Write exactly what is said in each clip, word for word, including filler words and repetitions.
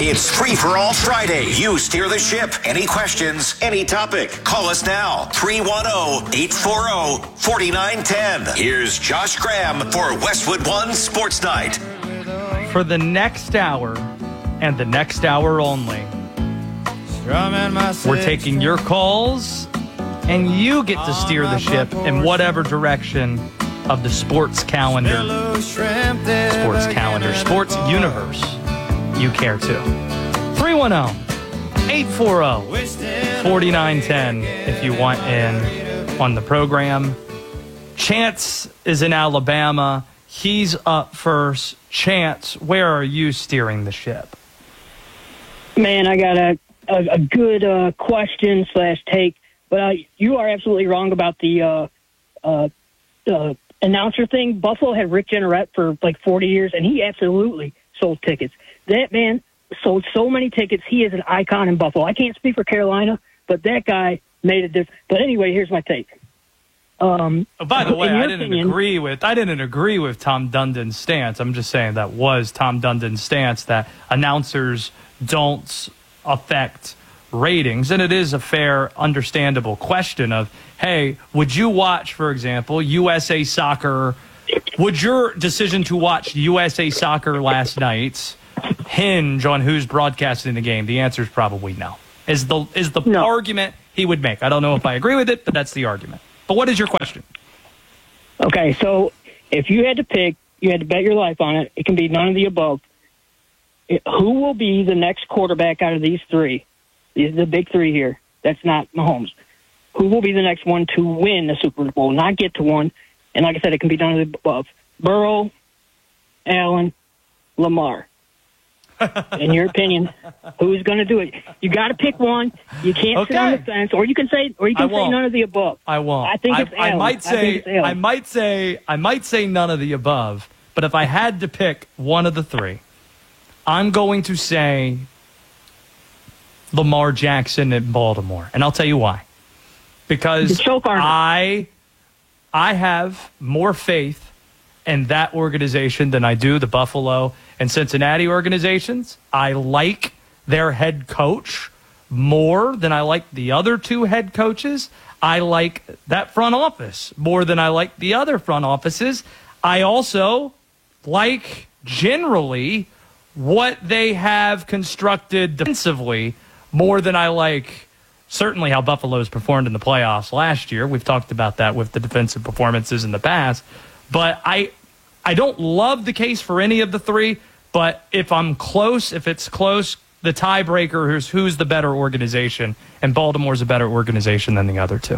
It's Free for All Friday. You steer the ship. Any questions, any topic. Call us now. three one zero, eight four zero, four nine one zero. Here's Josh Graham for Westwood One Sports Night. For the next hour and the next hour only, we're taking your calls, and you get to steer the ship in whatever direction of the sports calendar, sports calendar, sports universe you care to. three one zero, eight four zero, four nine one zero if you want in on the program. Chance is in Alabama. He's up first. Chance, where are you steering the ship? Man, I got a, a, a good uh, question slash take, but uh, you are absolutely wrong about the uh, uh, uh, announcer thing. Buffalo had Rick Jeanneret for like forty years, and he absolutely sold tickets. That man sold so many tickets. He is an icon in Buffalo. I can't speak for Carolina, but that guy made a difference. But anyway, here's my take. Um, oh, by the way, I didn't opinion, agree with I didn't agree with Tom Dundon's stance. I'm just saying that was Tom Dundon's stance that announcers don't affect ratings, and it is a fair, understandable question of, hey, would you watch, for example, U S A Soccer? Would your decision to watch U S A Soccer last night hinge on who's broadcasting the game? The answer is probably no. Is the is the no. argument he would make? I don't know if I agree with it, but that's the argument. But what is your question? Okay, so if you had to pick, you had to bet your life on it, it can be none of the above. It, who will be the next quarterback out of these three? These are the big three here. That's not Mahomes. Who will be the next one to win the Super Bowl, not get to one? And like I said, it can be none of the above. Burrow, Allen, Lamar. In your opinion, who's going to do it? You got to pick one. You can't okay. sit on the fence, or you can say, or you can say none of the above. I won't. I think it's I, Allen. I might say, I, I might say, I might say none of the above. But if I had to pick one of the three, I'm going to say Lamar Jackson in Baltimore, and I'll tell you why. Because I, I have more faith in that organization than I do the Buffalo and Cincinnati organizations. I like their head coach more than I like the other two head coaches. I like that front office more than I like the other front offices. I also like generally what they have constructed defensively more than I like certainly how Buffalo's performed in the playoffs last year. We've talked about that with the defensive performances in the past. But I I don't love the case for any of the three, but if I'm close, if it's close, the tiebreaker is who's the better organization, and Baltimore's a better organization than the other two.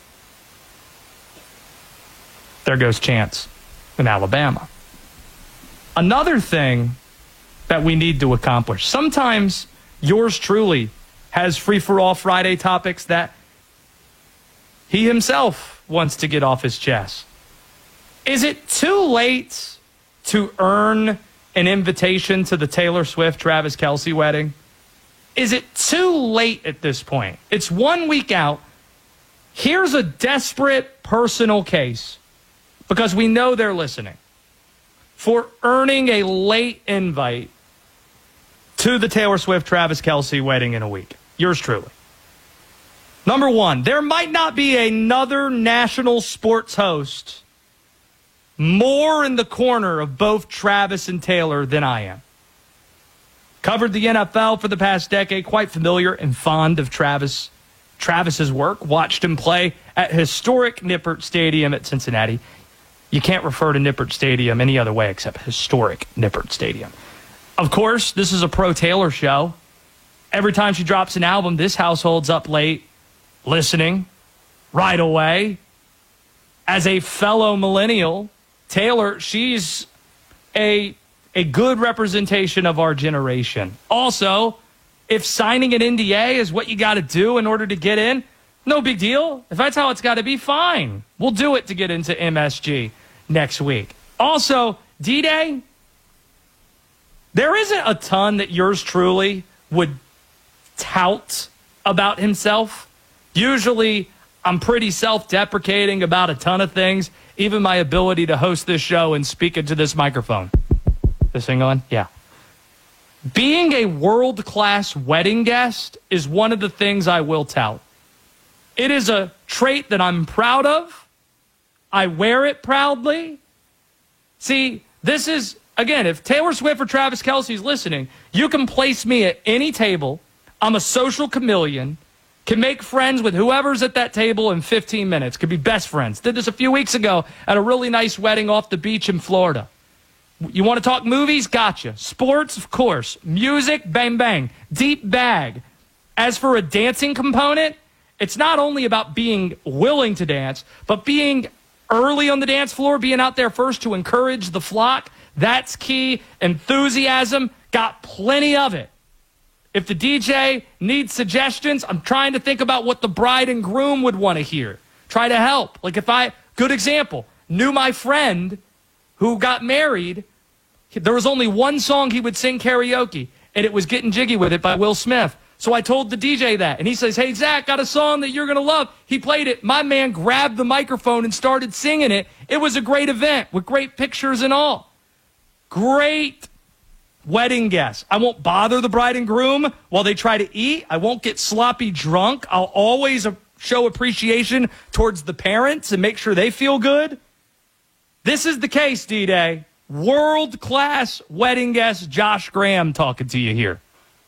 There goes Chance in Alabama. Another thing that we need to accomplish, sometimes yours truly has free-for-all Friday topics that he himself wants to get off his chest. Is it too late to earn an invitation to the Taylor Swift-Travis Kelce wedding? Is it too late at this point? It's one week out. Here's a desperate personal case, because we know they're listening, for earning a late invite to the Taylor Swift-Travis Kelce wedding in a week. Yours truly. Number one, there might not be another national sports host more in the corner of both Travis and Taylor than I am. Covered the N F L for the past decade, quite familiar and fond of Travis, Travis's work. Watched him play at historic Nippert Stadium at Cincinnati. You can't refer to Nippert Stadium any other way except historic Nippert Stadium. Of course, this is a pro Taylor show. Every time she drops an album, this household's up late, listening right away. As a fellow millennial, Taylor, she's a, a good representation of our generation. Also, if signing an N D A is what you got to do in order to get in, no big deal. If that's how it's got to be, fine. We'll do it to get into M S G next week. Also, D-Day, there isn't a ton that yours truly would tout about himself. Usually, I'm pretty self-deprecating about a ton of things, even my ability to host this show and speak into this microphone. This thing on? Yeah. being a world-class wedding guest is one of the things I will tout. It is a trait that I'm proud of. I wear it proudly. See, this is, again, if Taylor Swift or Travis Kelce's listening, you can place me at any table. I'm a social chameleon, can make friends with whoever's at that table in fifteen minutes, could be best friends. Did this a few weeks ago at a really nice wedding off the beach in Florida. You want to talk movies? Gotcha. Sports, of course. Music, bang, bang. Deep bag. As for a dancing component, it's not only about being willing to dance, but being early on the dance floor, being out there first to encourage the flock. That's key. Enthusiasm, got plenty of it. If the D J needs suggestions, I'm trying to think about what the bride and groom would want to hear. Try to help. Like if I, good example, knew my friend who got married, there was only one song he would sing karaoke, and it was Getting Jiggy With It by Will Smith. So I told the D J that, and he says, hey, Zach, got a song that you're going to love. He played it. My man grabbed the microphone and started singing it. It was a great event with great pictures and all. Great wedding guests. I won't bother the bride and groom while they try to eat. I won't get sloppy drunk. I'll always show appreciation towards the parents and make sure they feel good. This is the case, D-Day. World-class wedding guest Josh Graham talking to you here.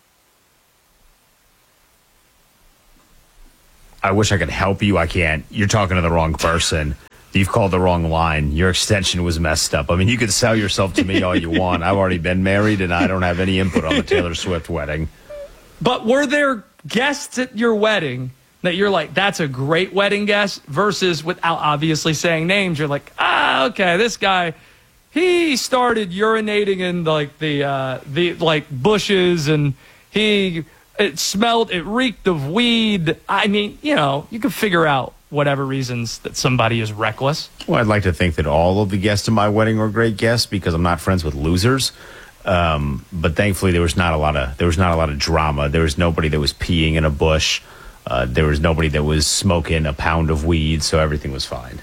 I wish I could help you. I can't. You're talking to the wrong person. You've called the wrong line. Your extension was messed up. I mean, you could sell yourself to me all you want. I've already been married, and I don't have any input on the Taylor Swift wedding. But were there guests at your wedding that you're like, that's a great wedding guest, versus without obviously saying names, you're like, ah, okay, this guy, he started urinating in like the uh, the like bushes, and he it smelled, it reeked of weed. I mean, you know, you can figure out whatever reasons that somebody is reckless. Well, I'd like to think that all of the guests at my wedding were great guests because I'm not friends with losers. Um, but thankfully, there was not a lot of there was not a lot of drama. There was nobody that was peeing in a bush. Uh, there was nobody that was smoking a pound of weed, so everything was fine.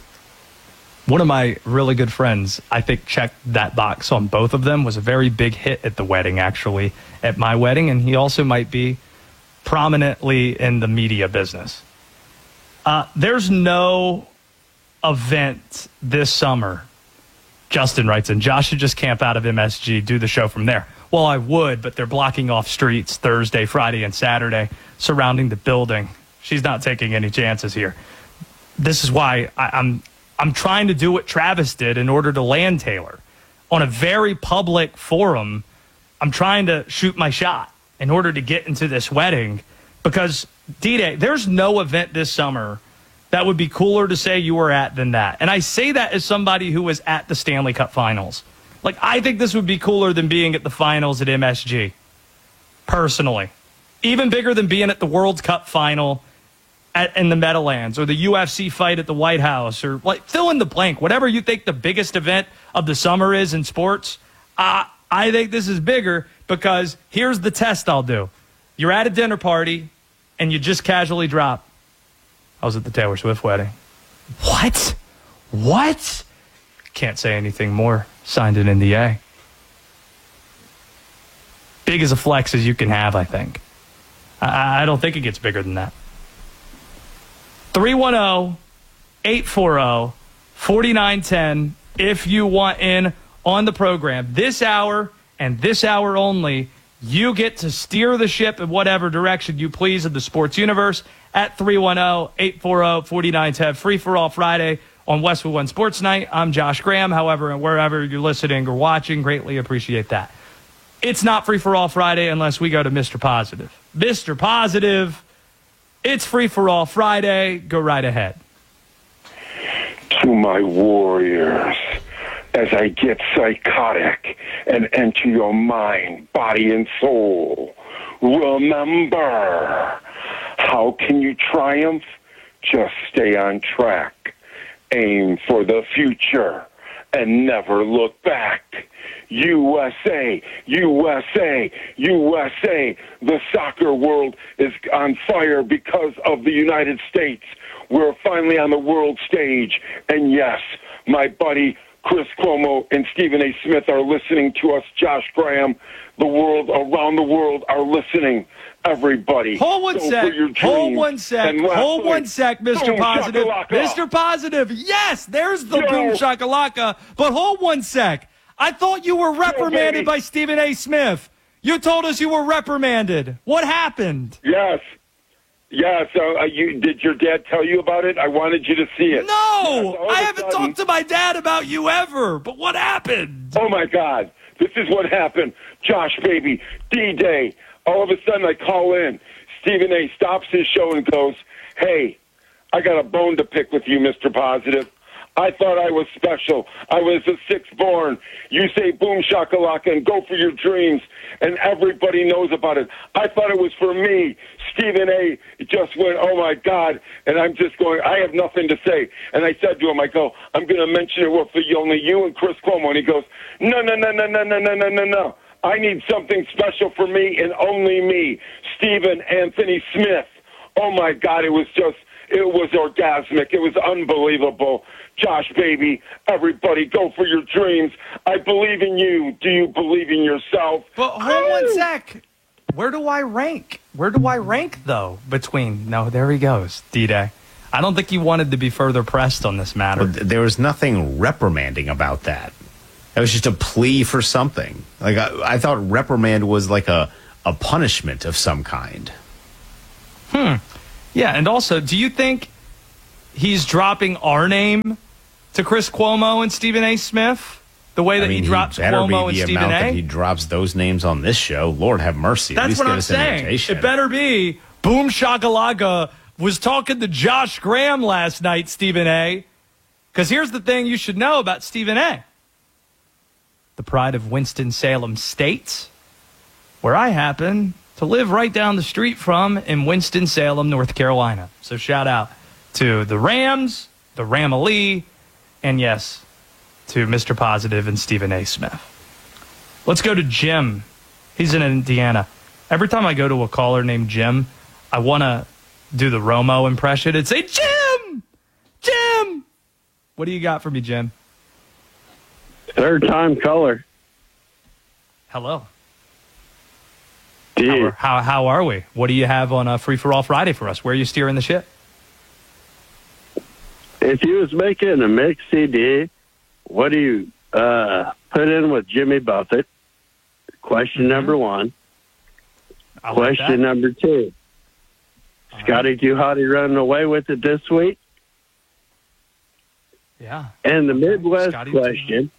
One of my really good friends, I think, checked that box on both of them, was a very big hit at the wedding, actually, at my wedding, and he also might be prominently in the media business. Uh, there's no event this summer, Justin writes in, Josh should just camp out of M S G, do the show from there. Well, I would, but they're blocking off streets Thursday, Friday, and Saturday surrounding the building. She's not taking any chances here. This is why I, I'm I'm trying to do what Travis did in order to land Taylor. On a very public forum, I'm trying to shoot my shot in order to get into this wedding, because, D-Day, there's no event this summer that would be cooler to say you were at than that. And I say that as somebody who was at the Stanley Cup Finals. Like, I think this would be cooler than being at the finals at M S G, personally. Even bigger than being at the World Cup final at, in the Meadowlands, or the U F C fight at the White House, or like fill in the blank. Whatever you think the biggest event of the summer is in sports, uh, I think this is bigger, because here's the test I'll do. You're at a dinner party, and you just casually drop, I was at the Taylor Swift wedding. What? What? Can't say anything more. Signed an N D A. Big as a flex as you can have, I think. I, I don't think it gets bigger than that. three one zero, eight four zero, four nine one zero if you want in on the program. This hour and this hour only, you get to steer the ship in whatever direction you please in the sports universe at three one zero, eight four zero, four nine one zero. Free for all Friday on Westwood One Sports Night. I'm Josh Graham. However, and wherever you're listening or watching, greatly appreciate that. It's not Free for All Friday unless we go to Mister Positive. Mister Positive, it's Free for All Friday. Go right ahead. To my warriors, as I get psychotic and enter your mind, body, and soul, remember, how can you triumph? Just stay on track. Aim for the future and never look back. U S A, U S A, U S A. The soccer world is on fire because of the United States. We're finally on the world stage. And yes, my buddy Chris Cuomo and Stephen A. Smith are listening to us. Josh Graham, the world, around the world are listening. Everybody. Hold one Go sec. for your Hold dreams one sec. and Hold wrestling. one sec, Mister Boom Positive. shakalaka. Mister Positive. Yes, there's the Yo. boom shakalaka. But hold one sec. I thought you were reprimanded baby. by Stephen A. Smith. You told us you were reprimanded. What happened? Yes. Yes. Uh, you, did your dad tell you about it? I wanted you to see it. No, Yes, all of I a haven't sudden- talked to my dad about you ever. But what happened? Oh, my God. This is what happened. Josh, baby, D-Day. All of a sudden, I call in. Stephen A. stops his show and goes, hey, I got a bone to pick with you, Mister Positive. I thought I was special. I was the sixth born. You say boom shakalaka and go for your dreams, and everybody knows about it. I thought it was for me. Stephen A. just went, oh, my God, and I'm just going, I have nothing to say. And I said to him, I go, I'm going to mention it with only you and Chris Cuomo. And he goes, no, no, no, no, no, no, no, no, no, no. I need something special for me and only me, Stephen Anthony Smith. Oh, my God, it was just, it was orgasmic. It was unbelievable. Josh, baby, everybody, go for your dreams. I believe in you. Do you believe in yourself? But hold one sec. Where do I rank? Where do I rank, though, between... No, there he goes, D-Day. I don't think he wanted to be further pressed on this matter. But th- there was nothing reprimanding about that. It was just a plea for something. Like I, I thought reprimand was like a, a punishment of some kind. Hmm. Yeah, and also, do you think he's dropping our name to Chris Cuomo and Stephen A. Smith the way that I mean, he drops he better Cuomo be and the Stephen amount that A? he drops those names on this show. Lord have mercy. At That's least what give I'm us an saying. invitation. It better be Boom Shakalaka was talking to Josh Graham last night, Stephen A. Because here's the thing you should know about Stephen A. The pride of Winston-Salem State, where I happen to live right down the street from in Winston-Salem, North Carolina. So shout out to the Rams, the Ram-a-Lee, and yes, to Mister Positive and Stephen A. Smith. Let's go to Jim. He's in Indiana. Every time I go to a caller named Jim, I want to do the Romo impression and say, Jim! Jim! What do you got for me, Jim? Third time caller. Hello. Dude, How, how, how are we? What do you have on a Free For All Friday for us? Where are you steering the ship? if you was making a mix C D, what do you uh, put in with Jimmy Buffett? Question Mm-hmm. number one. I like Question that. number two. All Scotty Too Hotty running away with it this week? Yeah. And the Midwest Scotty Too question.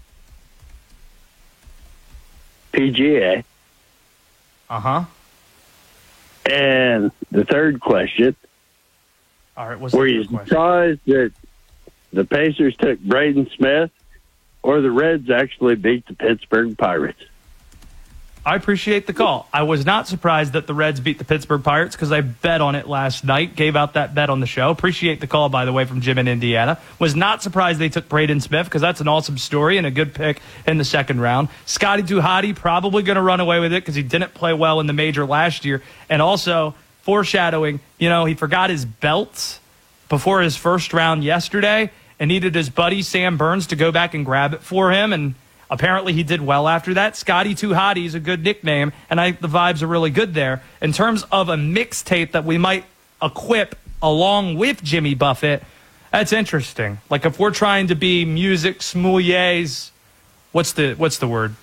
P G A. Uh-huh. And the third question. All right. What's Were the you third question? surprised that the Pacers took Braden Smith or the Reds actually beat the Pittsburgh Pirates? I appreciate the call. I was not surprised that the Reds beat the Pittsburgh Pirates because I bet on it last night, gave out that bet on the show. Appreciate the call, by the way, from Jim in Indiana. Was not surprised they took Braden Smith because that's an awesome story and a good pick in the second round. Scotty Too Hotty probably going to run away with it because he didn't play well in the major last year. And also, foreshadowing, you know, he forgot his belt before his first round yesterday and needed his buddy Sam Burns to go back and grab it for him, and apparently he did well after that. Scotty Too Hotty is a good nickname, and I think the vibes are really good there. In terms of a mixtape that we might equip along with Jimmy Buffett, that's interesting. Like if we're trying to be music sommeliers, what's the what's the word?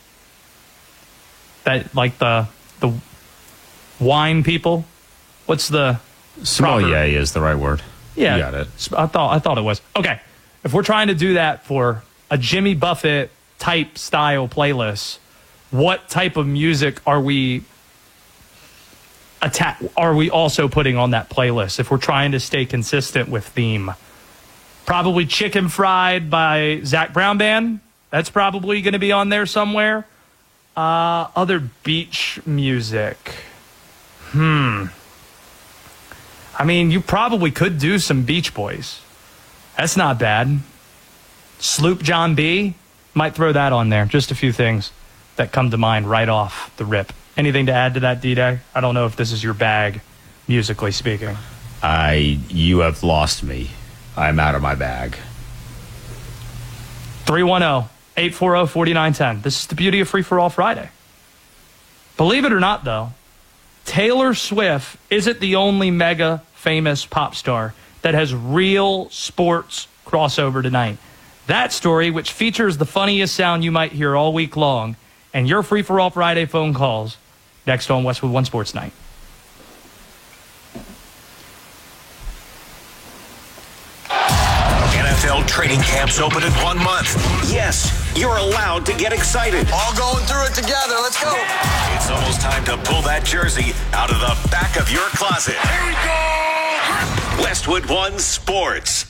That like the the wine people? What's the Sommelier proper- is the right word. Yeah, You got it. I thought I thought it was okay. If we're trying to do that for a Jimmy Buffett type style playlist, what type of music are we attack? Are we also putting on that playlist? If we're trying to stay consistent with theme, probably Chicken Fried by Zach Brown Band. That's probably going to be on there somewhere. Uh, other beach music. Hmm. I mean, you probably could do some Beach Boys. That's not bad. Sloop John B. Might throw that on there. Just a few things that come to mind right off the rip. Anything to add to that, D-Day? I don't know if this is your bag, musically speaking. I, you have lost me. I'm out of my bag. three one zero, eight four zero, four nine one zero. This is the beauty of Free for All Friday. Believe it or not, though, Taylor Swift isn't the only mega famous pop star that has real sports crossover tonight. That story, which features the funniest sound you might hear all week long, and your Free for All Friday phone calls next on Westwood One Sports Night. N F L training camps open in one month. Yes, you're allowed to get excited. All going through it together. Let's go. It's almost time to pull that jersey out of the back of your closet. Here we go. Westwood One Sports.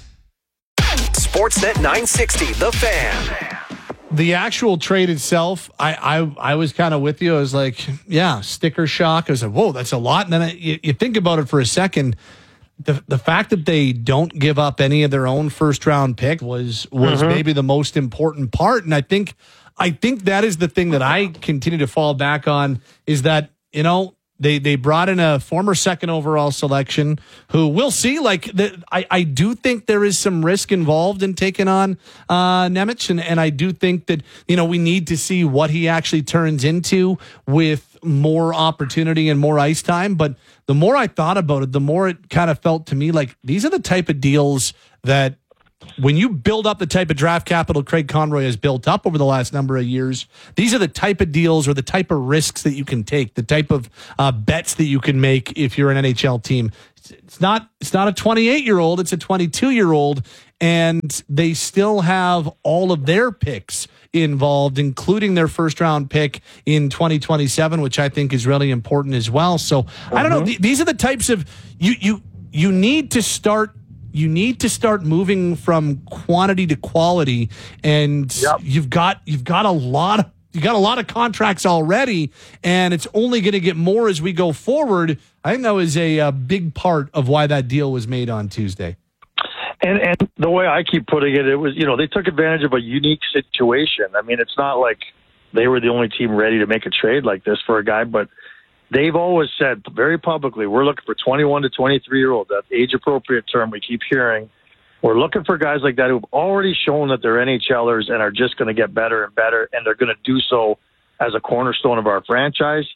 Sportsnet nine sixty, The Fan. The actual trade itself, I I, I was kind of with you. I was like, yeah, sticker shock. I was like, whoa, that's a lot. And then I, you, you think about it for a second. The the fact that they don't give up any of their own first round pick was was mm-hmm. maybe the most important part. And I think I think that is the thing that I continue to fall back on is that, you know, They they brought in a former second overall selection who we'll see. Like the, I I do think there is some risk involved in taking on uh, Nemec, and and I do think that you know we need to see what he actually turns into with more opportunity and more ice time. But the more I thought about it, the more it kind of felt to me like these are the type of deals that, when you build up the type of draft capital Craig Conroy has built up over the last number of years, these are the type of deals or the type of risks that you can take, the type of uh, bets that you can make if you're an N H L team. It's not it's not a twenty-eight-year-old, it's a twenty-two-year-old, and they still have all of their picks involved, including their first-round pick in twenty twenty-seven, which I think is really important as well. So, mm-hmm. I don't know. Th- these are the types of you you you need to start You need to start moving from quantity to quality, and yep. you've got you've got a lot of you got a lot of contracts already, and it's only going to get more as we go forward. I think that was a, a big part of why that deal was made on Tuesday. And and the way I keep putting it, it was you know they took advantage of a unique situation. I mean, it's not like they were the only team ready to make a trade like this for a guy, but they've always said very publicly, we're looking for twenty-one to twenty-three-year-old, that age-appropriate term we keep hearing. We're looking for guys like that who've already shown that they're NHLers and are just going to get better and better, and they're going to do so as a cornerstone of our franchise.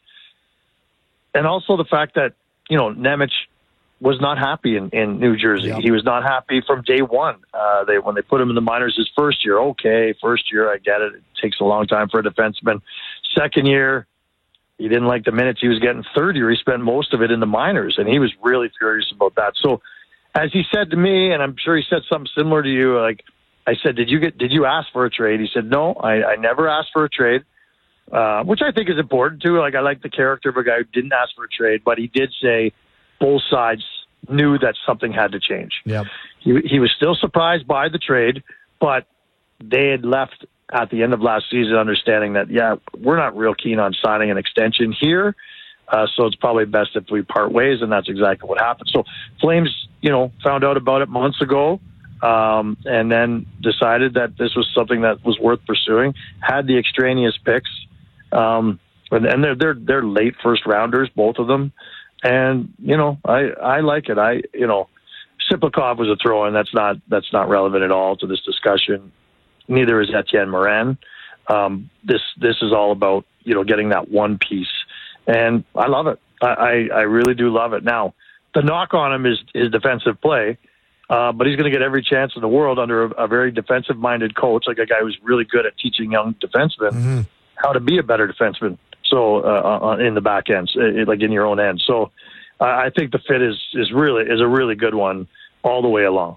And also the fact that, you know, Nemec was not happy in, in New Jersey. Yep. He was not happy from day one. Uh, they when they put him in the minors his first year, okay, first year, I get it. It takes a long time for a defenseman. Second year, he didn't like the minutes he was getting. Third year, he spent most of it in the minors, and he was really furious about that. So, as he said to me, and I'm sure he said something similar to you, like I said, did you get? Did you ask for a trade? He said, no, I, I never asked for a trade, uh, which I think is important too. Like I like the character of a guy who didn't ask for a trade, but he did say both sides knew that something had to change. Yep. He he was still surprised by the trade, but they had left at the end of last season understanding that, yeah, we're not real keen on signing an extension here, uh, so it's probably best if we part ways, and that's exactly what happened. So Flames, you know, found out about it months ago, um, and then decided that this was something that was worth pursuing, had the extraneous picks, um, and, and they're, they're, they're late first rounders, both of them, and, you know, I, I like it. I, you know, Siplikov was a throw-in. That's not, that's not relevant at all to this discussion. Neither is Etienne Morin. Um, this this is all about you know getting that one piece, and I love it. I, I, I really do love it. Now, the knock on him is his defensive play, uh, but he's going to get every chance in the world under a, a very defensive-minded coach, like a guy who's really good at teaching young defensemen mm-hmm. how to be a better defenseman. So uh, in the back end, like in your own end. So uh, I think the fit is is really is a really good one all the way along.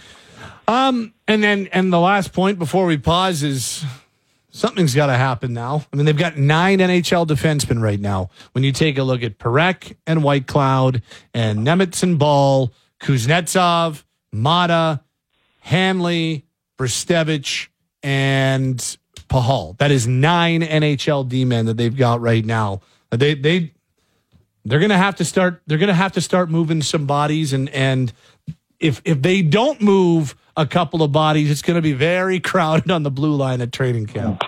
Um, and then, and the last point before we pause is something's got to happen now. I mean, they've got nine N H L defensemen right now. When you take a look at Parekh and Whitecloud and Nemec and Ball, Kuznetsov, Mata, Hanley, Brestevich, and Pahal. That is nine N H L D-men that they've got right now. They, they, they're going to have to start, they're going to have to start moving some bodies. And, and if, if they don't move a couple of bodies, it's going to be very crowded on the blue line at training camp.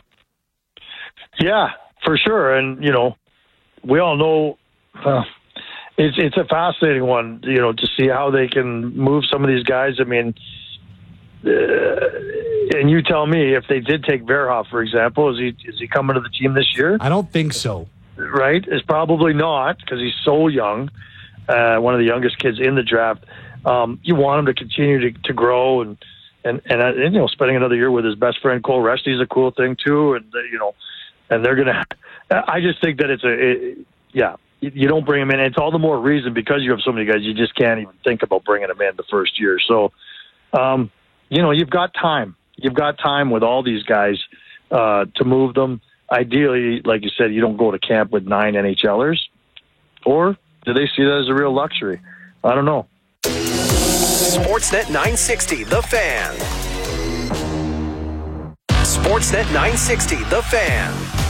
Yeah, for sure. And, you know, we all know uh, it's it's a fascinating one, you know, to see how they can move some of these guys. I mean, uh, And you tell me, if they did take Verhoff, for example, is he is he coming to the team this year? I don't think so. Right? It's probably not, because he's so young, uh, one of the youngest kids in the draft. Um, you want him to continue to, to grow, and and, and and you know, spending another year with his best friend Cole Resty is a cool thing too. And uh, you know, and they're gonna. I just think that it's a it, yeah. You don't bring him in. It's all the more reason, because you have so many guys, you just can't even think about bringing them in the first year. So, um, you know, you've got time. You've got time with all these guys uh, to move them. Ideally, like you said, you don't go to camp with nine N.H.Lers. Or do they see that as a real luxury? I don't know. Sportsnet nine sixty, The Fan. Sportsnet nine sixty, The Fan.